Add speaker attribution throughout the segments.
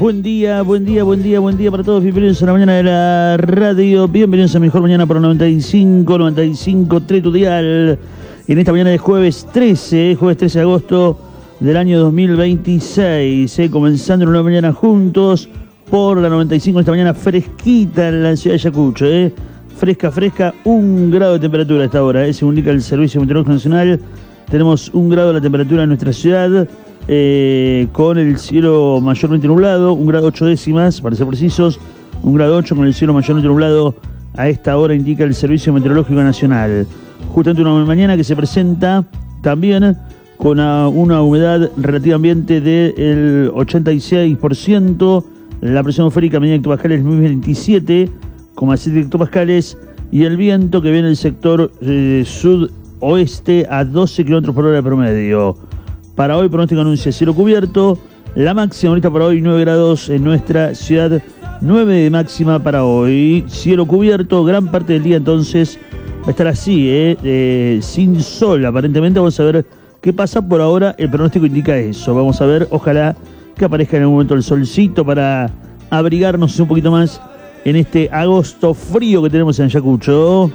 Speaker 1: Buen día para todos. Bienvenidos a la mañana de la radio. Bienvenidos a Mejor Mañana por 95.3 tu dial. En esta mañana de jueves 13 de agosto del año 2026. Comenzando una nueva mañana juntos por la 95. Esta mañana fresquita en la ciudad de Ayacucho. Fresca, 1 grado de temperatura a esta hora. Según indica el Servicio Meteorológico Nacional, tenemos 1 grado de la temperatura en nuestra ciudad. Con el cielo mayormente nublado, 1 grado 8 décimas, para ser precisos, 1 grado 8 con el cielo mayormente nublado a esta hora, indica el Servicio Meteorológico Nacional. Justamente una mañana que se presenta también con una humedad relativa ambiente del 86%, la presión atmosférica medida en hectopascales 27,7 hectopascales y el viento que viene del sector sudoeste a 12 km por hora promedio. Para hoy pronóstico anuncia cielo cubierto, la máxima ahorita para hoy 9 grados en nuestra ciudad, 9 de máxima para hoy, cielo cubierto, gran parte del día entonces va a estar así, sin sol aparentemente. Vamos a ver qué pasa. Por ahora el pronóstico indica eso, vamos a ver, ojalá que aparezca en algún momento el solcito para abrigarnos un poquito más en este agosto frío que tenemos en Ayacucho.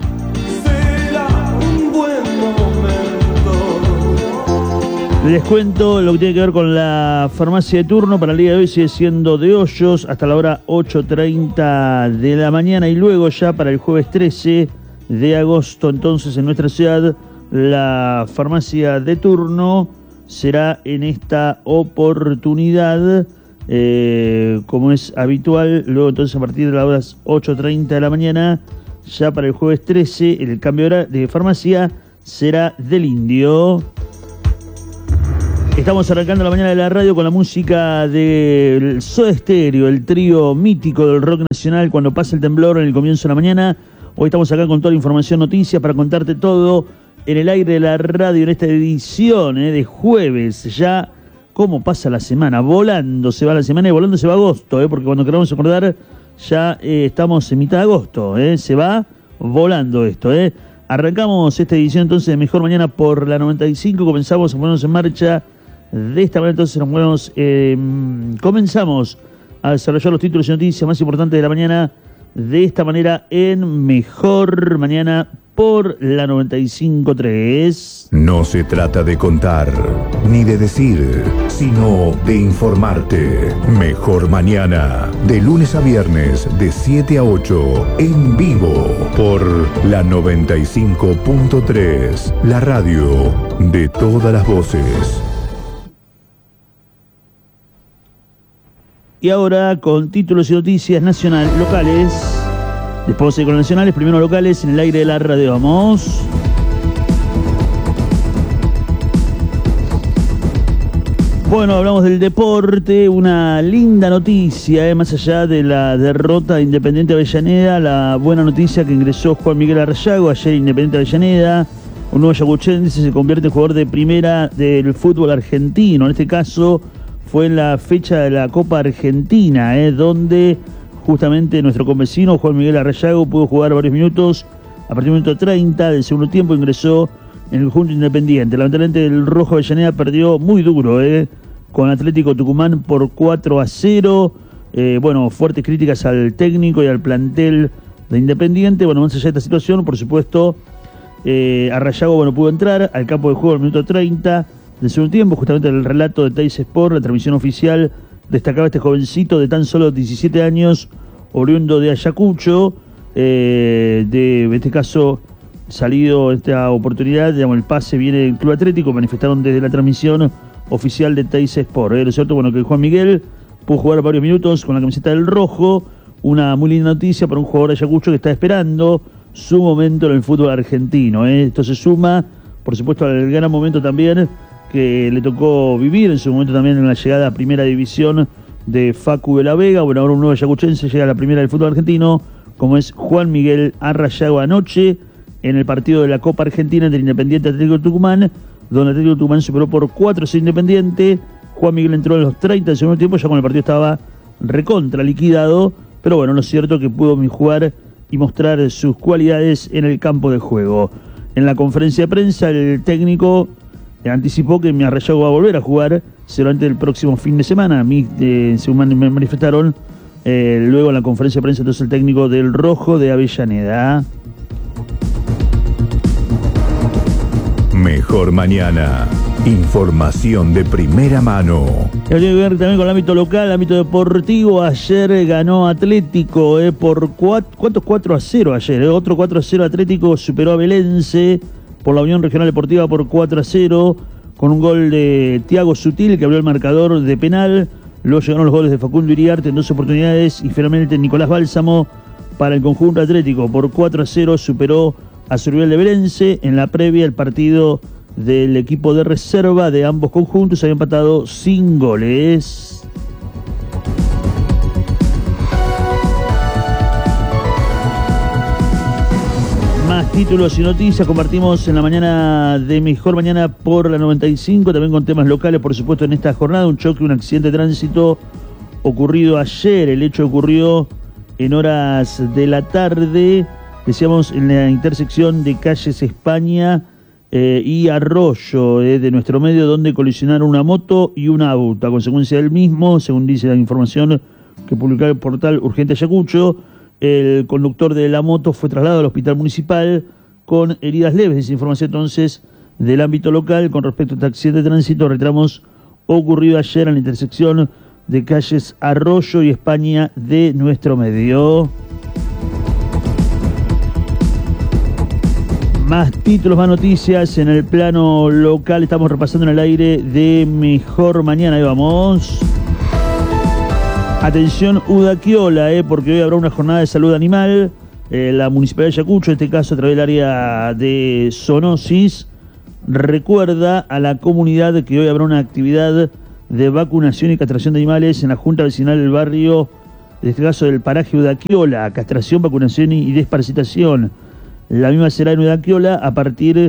Speaker 1: Les cuento lo que tiene que ver con la farmacia de turno. Para el día de hoy sigue siendo de Hoyos hasta la hora 8:30 de la mañana. Y luego ya para el jueves 13 de agosto, entonces en nuestra ciudad, la farmacia de turno será en esta oportunidad, como es habitual. Luego entonces a partir de las horas 8:30 de la mañana, ya para el jueves 13, el cambio de farmacia será del Indio. Estamos arrancando la mañana de la radio con la música del Soda Stereo, el trío mítico del rock nacional, Cuando pasa el temblor en el comienzo de la mañana. Hoy estamos acá con toda la información, noticias, para contarte todo en el aire de la radio en esta edición de jueves. Ya cómo pasa la semana, volando se va la semana y volando se va agosto, porque cuando queramos acordar ya estamos en mitad de agosto, se va volando esto. Arrancamos esta edición entonces de Mejor Mañana por la 95, comenzamos a ponernos en marcha. De esta manera entonces comenzamos a desarrollar los títulos y noticias más importantes de la mañana, de esta manera en Mejor Mañana por la 95.3.
Speaker 2: No se trata de contar ni de decir, sino de informarte. Mejor Mañana, de lunes a viernes de 7 a 8 en vivo por la 95.3, la radio de todas las voces.
Speaker 1: Y ahora con títulos y noticias locales. Después de con nacionales, primero locales en el aire de la radio. Vamos. Bueno, hablamos del deporte. Una linda noticia, más allá de la derrota de Independiente Avellaneda. La buena noticia que ingresó Juan Miguel Arrayago ayer, Independiente Avellaneda. Un nuevo ayacuchense se convierte en jugador de primera del fútbol argentino. En este caso fue en la fecha de la Copa Argentina, donde justamente nuestro convecino Juan Miguel Arrayago pudo jugar varios minutos. A partir del minuto 30 del segundo tiempo ingresó en el conjunto Independiente. Lamentablemente el Rojo Avellaneda perdió muy duro con Atlético Tucumán por 4-0. Fuertes críticas al técnico y al plantel de Independiente. Más allá de esta situación, por supuesto, Arrayago pudo entrar al campo de juego al minuto 30 del segundo tiempo. Justamente el relato de Teis Sport, la transmisión oficial, destacaba este jovencito de tan solo 17 años, oriundo de Ayacucho, en este caso salido esta oportunidad, el pase viene del Club Atlético, manifestaron desde la transmisión oficial de Teis Sport. Lo cierto, que Juan Miguel pudo jugar varios minutos con la camiseta del Rojo, una muy linda noticia para un jugador de Ayacucho que está esperando su momento en el fútbol argentino. Esto se suma, por supuesto, al gran momento también que le tocó vivir en su momento también en la llegada a Primera División de Facu de la Vega. Ahora un nuevo ayacuchense llega a la primera del fútbol argentino, como es Juan Miguel Arrayago, anoche en el partido de la Copa Argentina entre Independiente y Atlético Tucumán, donde Atlético Tucumán superó por 4-6 Independiente. Juan Miguel entró en los 30 del segundo tiempo, ya cuando el partido estaba recontra liquidado, pero lo cierto es que pudo jugar y mostrar sus cualidades en el campo de juego. En la conferencia de prensa, el técnico anticipó que Arrayago va a volver a jugar seguramente el próximo fin de semana. A mí, según me manifestaron, luego en la conferencia de prensa, entonces el técnico del Rojo de Avellaneda.
Speaker 2: Mejor mañana. Información de primera mano.
Speaker 1: Tiene que ver también con el ámbito local, el ámbito deportivo. Ayer ganó Atlético por ¿cuántos? 4-0 ayer. Otro 4-0 Atlético superó a Belense por la Unión Regional Deportiva por 4-0 con un gol de Thiago Sutil que abrió el marcador de penal. Luego llegaron los goles de Facundo Iriarte en 2 oportunidades y finalmente Nicolás Bálsamo para el conjunto Atlético. Por 4-0 superó a su rival de Belense. En la previa, el partido del equipo de reserva de ambos conjuntos había empatado sin goles. Más títulos y noticias compartimos en la mañana de Mejor Mañana por la 95, también con temas locales, por supuesto, en esta jornada. Un choque, un accidente de tránsito ocurrido ayer. El hecho ocurrió en horas de la tarde, decíamos, en la intersección de calles España y Arroyo de nuestro medio, donde colisionaron una moto y un auto. A consecuencia del mismo, según dice la información que publicó el portal Urgente Ayacucho, el conductor de la moto fue trasladado al hospital municipal con heridas leves. Esa información entonces del ámbito local. Con respecto a este accidente de tránsito, reiteramos, ocurrido ayer en la intersección de calles Arroyo y España de nuestro medio. Más títulos, más noticias en el plano local. Estamos repasando en el aire de Mejor Mañana. Ahí vamos. Atención Udaquiola, porque hoy habrá una jornada de salud animal. La Municipalidad de Ayacucho, en este caso a través del área de zoonosis, recuerda a la comunidad que hoy habrá una actividad de vacunación y castración de animales en la Junta Vecinal del barrio, en este caso del paraje Udaquiola. Castración, vacunación y desparasitación. La misma será en Udaquiola a partir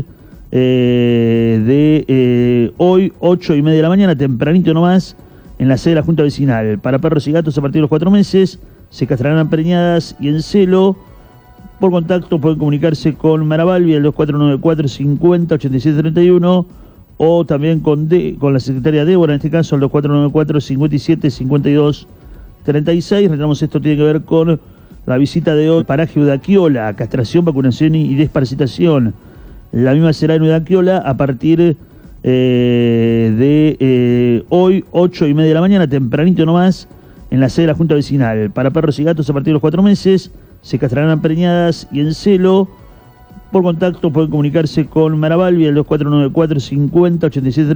Speaker 1: de hoy, 8:30 de la mañana, tempranito nomás, en la sede de la Junta Vecinal. Para perros y gatos a partir de los 4 meses, se castrarán preñadas y en celo. Por contacto pueden comunicarse con Marabalbi al 2494 50 87 31 o también con la secretaria Débora, en este caso al 2494 57 52 36. Recordamos, esto tiene que ver con la visita de hoy, paraje Udaquiola, castración, vacunación y desparasitación. La misma será en Udaquiola a partir de hoy, 8:30 de la mañana, tempranito nomás, en la sede de la Junta Vecinal. Para perros y gatos a partir de los 4 meses, se castrarán preñadas y en celo. Por contacto pueden comunicarse con Marabalbi al 2494 50 87